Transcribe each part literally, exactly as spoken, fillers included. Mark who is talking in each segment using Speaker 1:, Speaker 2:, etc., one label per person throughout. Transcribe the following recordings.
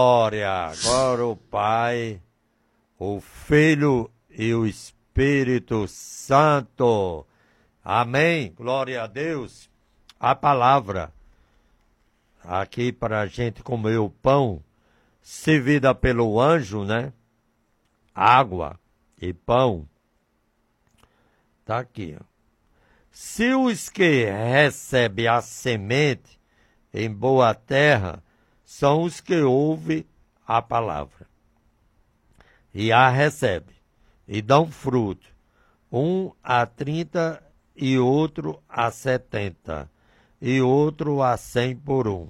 Speaker 1: Glória, agora o Pai, o Filho e o Espírito Santo. Amém. Glória a Deus. A palavra aqui para a gente comer o pão, servida pelo anjo, né? Água e pão. Tá aqui, ó. Se os que recebem a semente em boa terra são os que ouvem a palavra e a recebem e dão fruto, um a trinta e outro a setenta e outro a cem por um.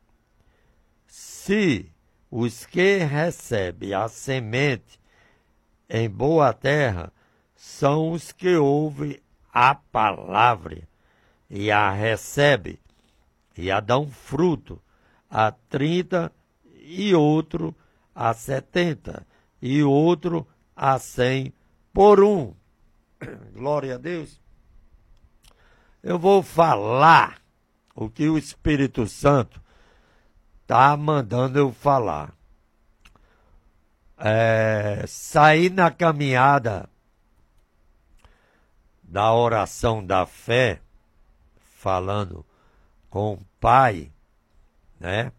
Speaker 1: Se os que recebem a semente em boa terra são os que ouvem a palavra e a recebem e a dão fruto, a trinta e outro a setenta e outro a cem por um. Glória a Deus. Eu vou falar o que o Espírito Santo está mandando eu falar. É, sair na caminhada da oração da fé, falando com o Pai, né?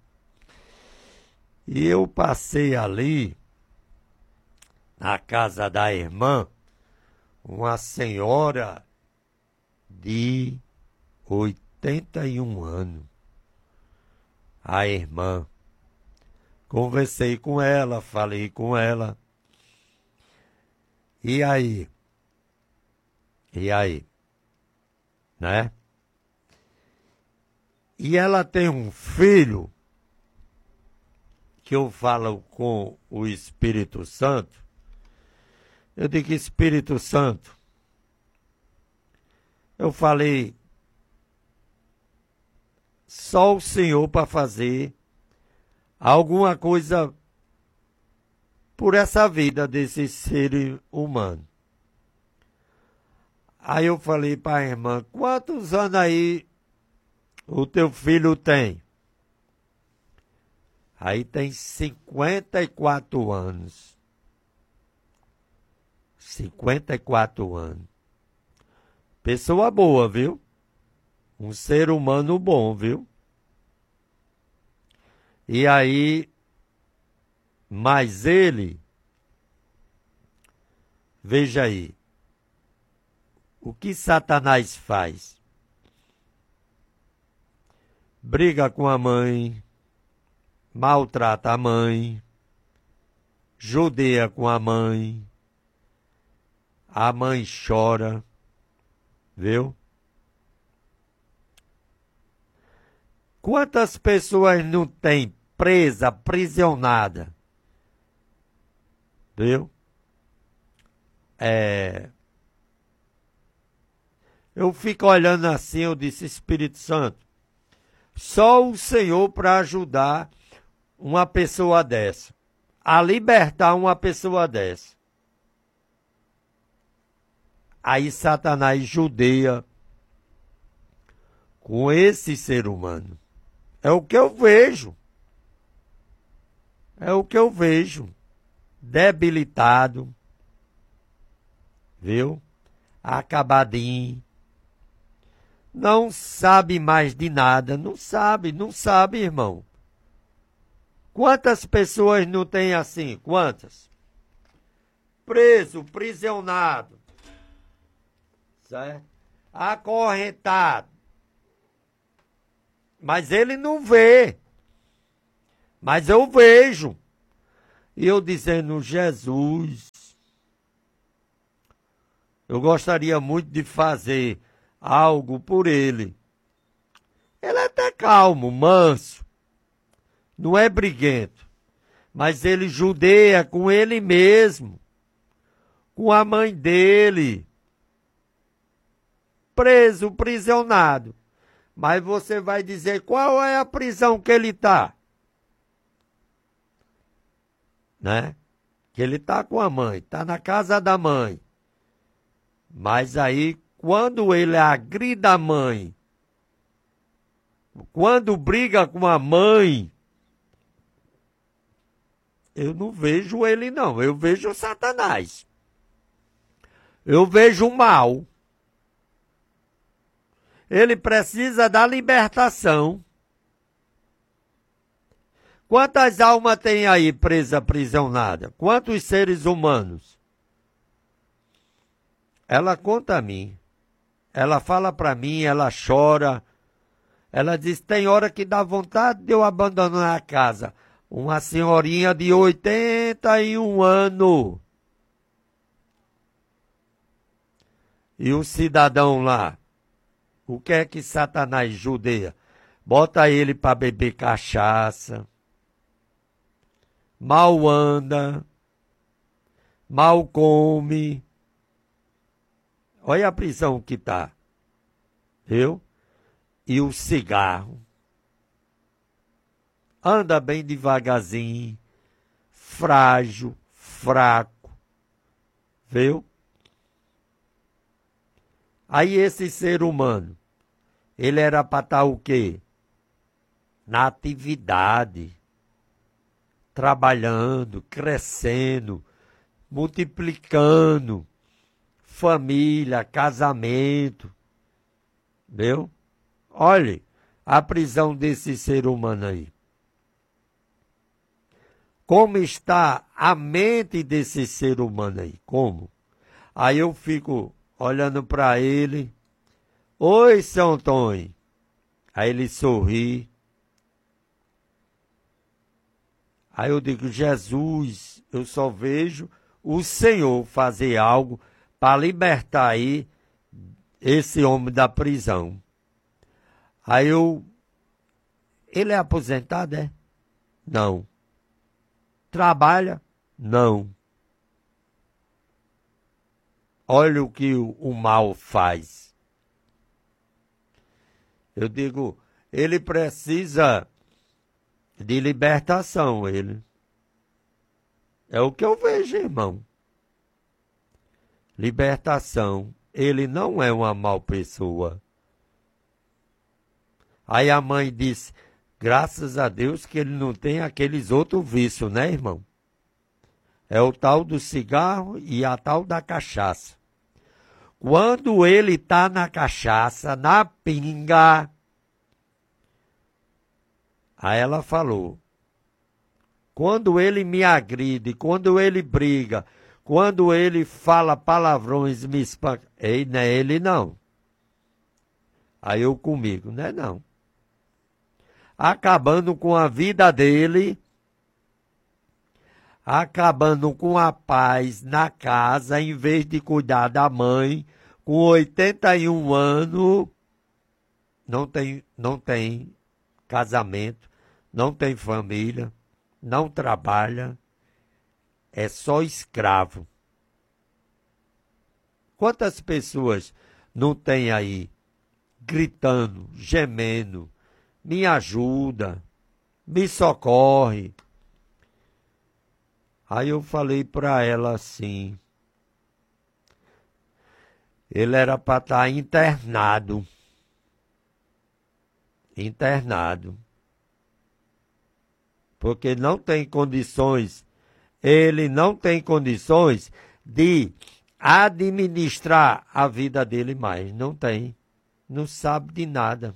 Speaker 1: E eu passei ali, na casa da irmã, uma senhora de oitenta e um anos. A irmã. Conversei com ela, falei com ela. E aí? E aí? Né? E ela tem um filho que eu falo com o Espírito Santo. Eu digo, Espírito Santo, eu falei, só o Senhor para fazer alguma coisa por essa vida desse ser humano. Aí eu falei para a irmã, quantos anos aí o teu filho tem? Aí tem cinquenta e quatro anos. cinquenta e quatro anos. Pessoa boa, viu? Um ser humano bom, viu? E aí, mas ele, veja aí, o que Satanás faz? Briga com a mãe, maltrata a mãe, judia com a mãe, a mãe chora, viu? Quantas pessoas não tem presa, aprisionada? Viu? É... Eu fico olhando assim, eu disse, Espírito Santo, só o Senhor para ajudar uma pessoa dessa, a libertar uma pessoa dessa. Aí Satanás judia com esse ser humano. É o que eu vejo. É o que eu vejo. Debilitado. Viu? Acabadinho. Não sabe mais de nada. Não sabe, não sabe, irmão. Quantas pessoas não tem assim? Quantas? Preso, prisionado. Certo? Acorrentado. Mas ele não vê. Mas eu vejo. E eu dizendo, Jesus, eu gostaria muito de fazer algo por ele. Ele é até calmo, manso. Não é briguento. Mas ele judeia com ele mesmo. Com a mãe dele. Preso, prisionado. Mas você vai dizer qual é a prisão que ele está. Né? Que ele está com a mãe, está na casa da mãe. Mas aí, quando ele agride a mãe, quando briga com a mãe, Eu não vejo ele, não. Eu vejo Satanás. Eu vejo o mal. Ele precisa da libertação. Quantas almas tem aí presa, aprisionada? Quantos seres humanos? Ela conta a mim. Ela fala para mim, ela chora. Ela diz, tem hora que dá vontade de eu abandonar a casa. Uma senhorinha de oitenta e um anos. E o cidadão lá, o que é que Satanás judeia? Bota ele para beber cachaça. Mal anda. Mal come. Olha a prisão que tá. Viu? E o cigarro. Anda bem devagarzinho. Frágil, fraco. Viu? Aí esse ser humano, ele era para estar o quê? Na atividade. Trabalhando, crescendo, multiplicando. Família, casamento. Viu? Olhe a prisão desse ser humano aí. Como está a mente desse ser humano aí? Como? Aí eu fico olhando para ele. Oi, São Antônio. Aí ele sorri. Aí eu digo, Jesus, eu só vejo o Senhor fazer algo para libertar aí esse homem da prisão. Aí eu... Ele é aposentado, é? Não. Trabalha? Não. Olha o que o, o mal faz. Eu digo, ele precisa de libertação, ele. É o que eu vejo, irmão. Libertação. Ele não é uma mal pessoa. Aí a mãe disse, graças a Deus que ele não tem aqueles outros vícios, né, irmão? É o tal do cigarro e a tal da cachaça. Quando ele está na cachaça, na pinga, aí ela falou, quando ele me agride, quando ele briga, quando ele fala palavrões, me espanca, ei, não é ele não. Aí eu comigo, não é não. Acabando com a vida dele, acabando com a paz na casa, em vez de cuidar da mãe, com oitenta e um anos, não tem, não tem casamento, não tem família, não trabalha, é só escravo. Quantas pessoas não tem aí gritando, gemendo, me ajuda, me socorre. Aí eu falei para ela assim, ele era para estar internado, internado, porque não tem condições, ele não tem condições de administrar a vida dele mais, não tem, não sabe de nada.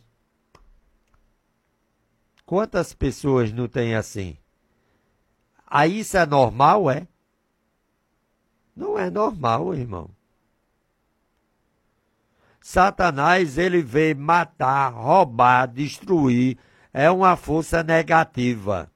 Speaker 1: Quantas pessoas não tem assim? Aí isso é normal, é? Não é normal, irmão. Satanás, ele veio matar, roubar, destruir. É uma força negativa.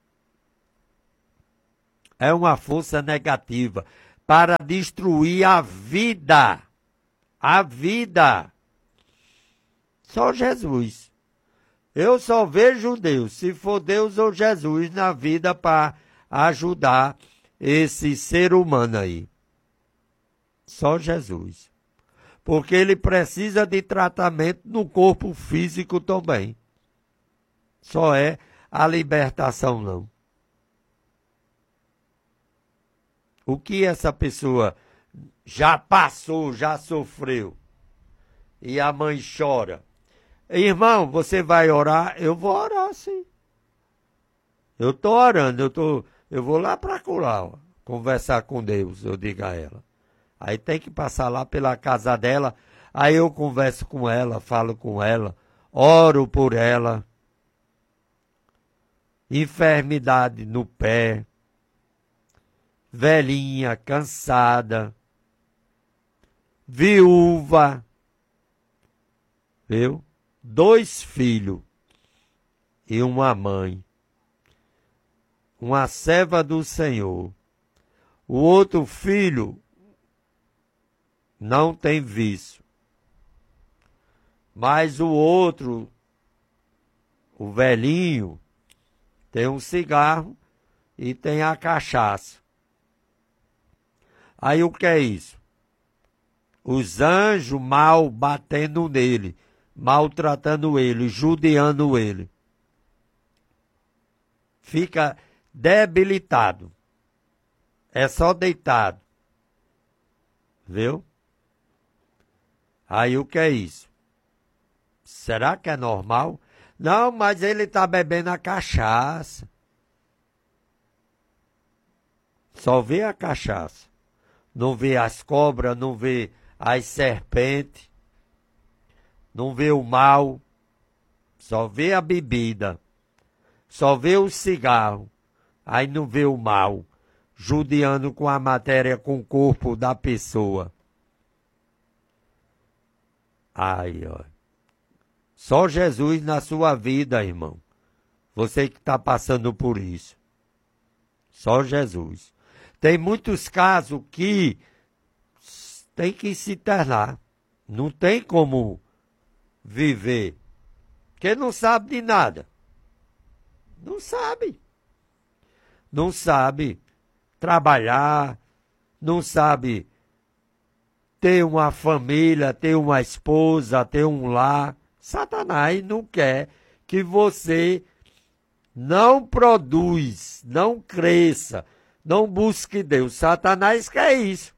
Speaker 1: É uma força negativa para destruir a vida. A vida. Só Jesus. Eu só vejo Deus, se for Deus ou Jesus na vida para ajudar esse ser humano aí. Só Jesus. Porque ele precisa de tratamento no corpo físico também. Só é a libertação, não. O que essa pessoa já passou, já sofreu, e a mãe chora. Irmão, você vai orar? Eu vou orar, sim. Eu estou orando, eu estou eu vou lá para lá, conversar com Deus, eu digo a ela. Aí tem que passar lá pela casa dela, aí eu converso com ela, falo com ela, oro por ela. Enfermidade no pé, velhinha, cansada, viúva, viu? Dois filhos e uma mãe, uma serva do Senhor. O outro filho não tem vício, mas o outro, o velhinho, tem um cigarro e tem a cachaça. Aí o que é isso? Os anjos mal batendo nele, maltratando ele, judiando ele. Fica debilitado. É só deitado. Viu? Aí o que é isso? Será que é normal? Não, mas ele está bebendo a cachaça. Só vê a cachaça. Não vê as cobras, não vê as serpentes. Não vê o mal. Só vê a bebida. Só vê o cigarro. Aí não vê o mal. Judiando com a matéria, com o corpo da pessoa. Ai, ó. Só Jesus na sua vida, irmão. Você que está passando por isso. Só Jesus. Tem muitos casos que tem que se internar. Não tem como viver. Porque não sabe de nada. Não sabe. Não sabe trabalhar. Não sabe ter uma família, ter uma esposa, ter um lar. Satanás não quer que você não produz, não cresça, não busque Deus. Satanás quer isso.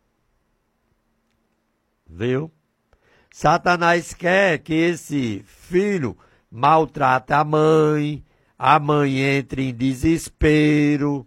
Speaker 1: Viu? Satanás quer que esse filho maltrate a mãe, a mãe entre em desespero.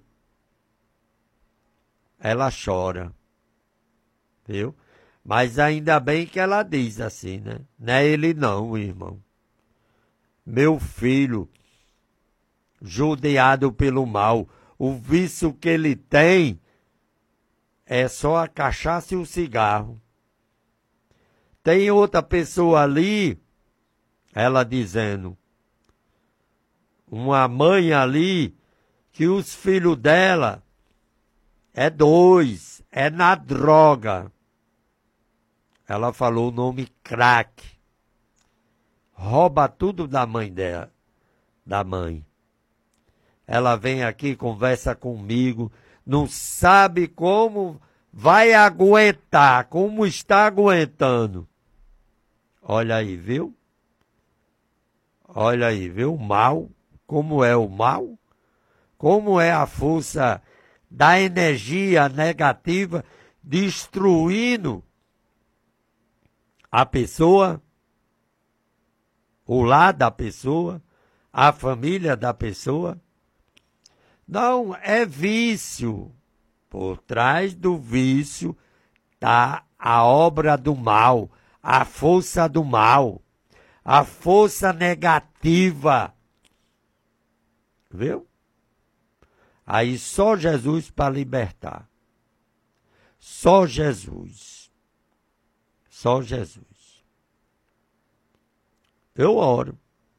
Speaker 1: Ela chora. Viu? Mas ainda bem que ela diz assim, né? Não é ele não, irmão. Meu filho, judiado pelo mal, o vício que ele tem é só a cachaça e o cigarro. Tem outra pessoa ali, ela dizendo, uma mãe ali, que os filhos dela é dois, é na droga. Ela falou o nome crack. Rouba tudo da mãe dela, da mãe. Ela vem aqui, conversa comigo, não sabe como vai aguentar, como está aguentando. Olha aí, viu? Olha aí, viu? O mal, como é o mal? Como é a força da energia negativa destruindo a pessoa, o lar da pessoa, a família da pessoa. Não, é vício. Por trás do vício está a obra do mal, a força do mal, a força negativa. Viu? Aí só Jesus para libertar. Só Jesus. Só Jesus. Eu oro.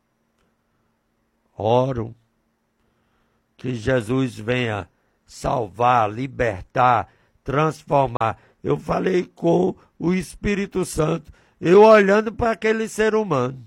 Speaker 1: Oro que Jesus venha salvar, libertar, transformar. Eu falei com o Espírito Santo, eu olhando para aquele ser humano.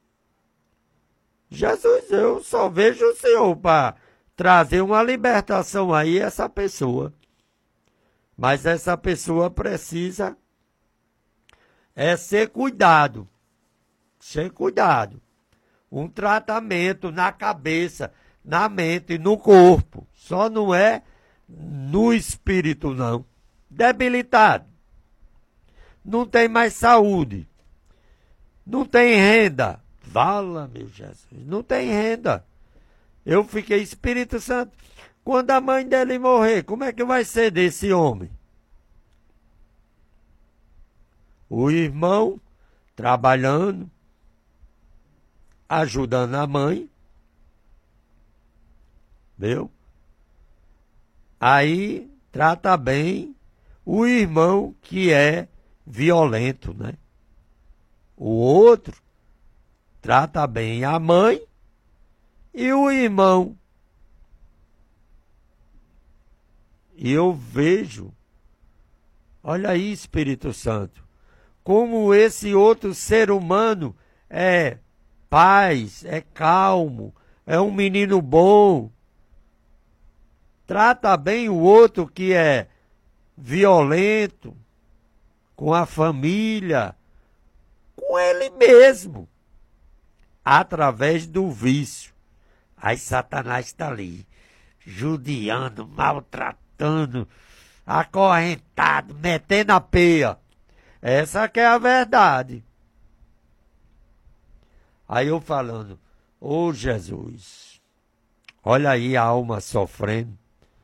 Speaker 1: Jesus, eu só vejo o Senhor para trazer uma libertação aí a essa pessoa. Mas essa pessoa precisa é ser cuidado. Ser cuidado. Um tratamento na cabeça, na mente, no corpo. Só não é no espírito, não. Debilitado. Não tem mais saúde. Não tem renda. Vala, meu Jesus. Não tem renda. Eu fiquei, Espírito Santo, Quando a mãe dele morrer, como é que vai ser desse homem? O irmão trabalhando, ajudando a mãe, viu? Aí trata bem o irmão que é violento, né? O outro trata bem a mãe e o irmão. E eu vejo, olha aí, Espírito Santo, como esse outro ser humano é paz, é calmo, é um menino bom. Trata bem o outro que é violento, com a família, com ele mesmo, através do vício. Aí Satanás está ali, judiando, maltratando, acorrentado, metendo a peia. Essa que é a verdade. Aí eu falando, ô Jesus, olha aí a alma sofrendo.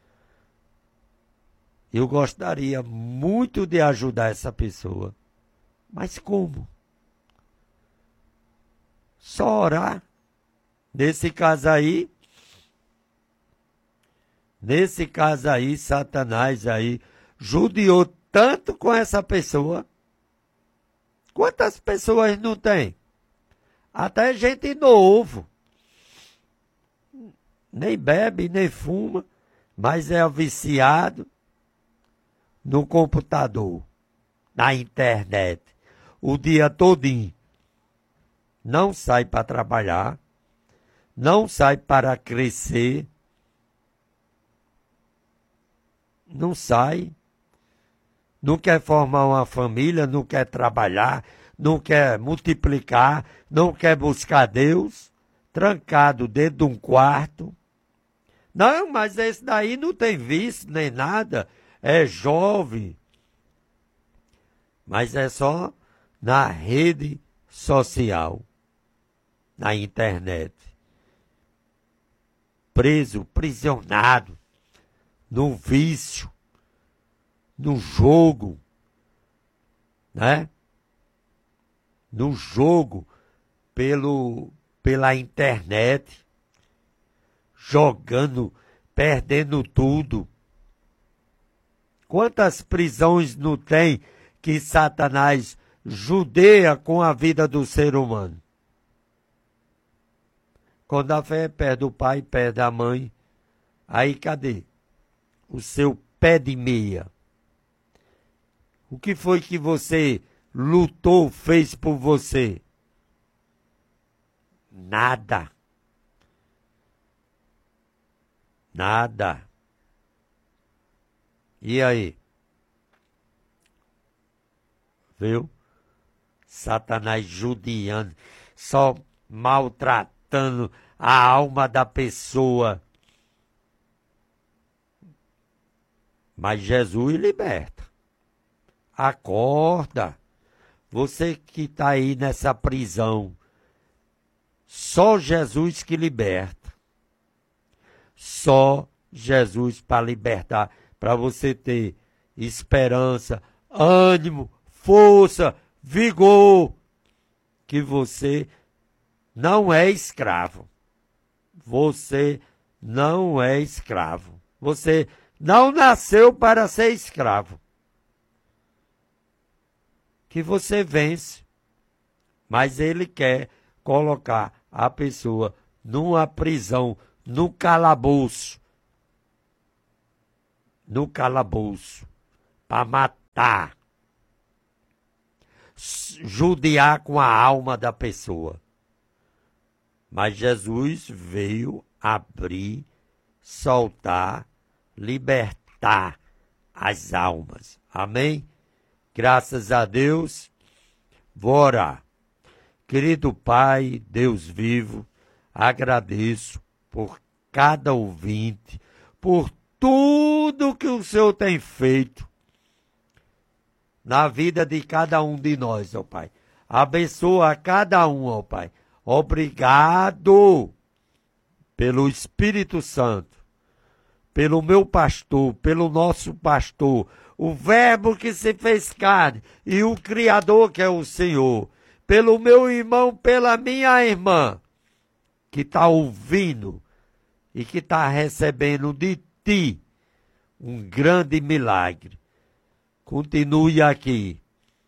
Speaker 1: Eu gostaria muito de ajudar essa pessoa. Mas como? Só orar. Nesse caso aí, nesse caso aí, Satanás aí judiou tanto com essa pessoa. Quantas pessoas não tem? Até gente novo. Nem bebe, nem fuma, mas é viciado no computador, na internet, o dia todinho. Não sai para trabalhar, não sai para crescer, não sai, não quer formar uma família, não quer trabalhar, não quer multiplicar, não quer buscar Deus, trancado dentro de um quarto. Não, mas esse daí não tem vício nem nada, é jovem, mas é só na rede social, na internet. Preso, prisionado, no vício, no jogo, né? No jogo pelo, pela internet, jogando, perdendo tudo. Quantas prisões não tem que Satanás judeia com a vida do ser humano? Quando a fé perde o pai, perde a mãe, aí cadê o seu pé de meia? O que foi que você lutou, fez por você? Nada. Nada. E aí? Viu? Satanás judiando, só maltratando a alma da pessoa. Mas Jesus liberta. Acorda. Você que está aí nessa prisão, só Jesus que liberta. Só Jesus para libertar, para você ter esperança, ânimo, força, vigor, que você não é escravo. Você não é escravo. Você não nasceu para ser escravo. Que você vence, mas ele quer colocar a pessoa numa prisão, no calabouço, no calabouço, para matar, judiar com a alma da pessoa. Mas Jesus veio abrir, soltar, libertar as almas. Amém? Graças a Deus, vou orar. Querido Pai, Deus vivo, agradeço por cada ouvinte, por tudo que o Senhor tem feito na vida de cada um de nós, ó Pai. Abençoa a cada um, ó Pai. Obrigado pelo Espírito Santo, pelo meu pastor, pelo nosso pastor, o Verbo que se fez carne e o Criador que é o Senhor, pelo meu irmão, pela minha irmã, que está ouvindo e que está recebendo de ti um grande milagre. Continue aqui,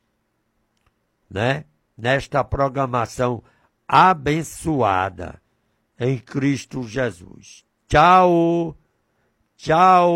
Speaker 1: né? Nesta programação abençoada em Cristo Jesus. Tchau, tchau.